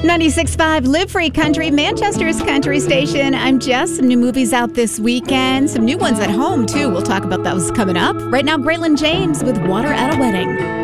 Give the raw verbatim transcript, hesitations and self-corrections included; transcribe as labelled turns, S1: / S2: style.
S1: ninety-six point five Live Free Country, Manchester's country station. I'm Jess. Some new movies out this weekend. Some new ones at home, too. We'll talk about those coming up. Right now, Graylin James with Water at a Wedding.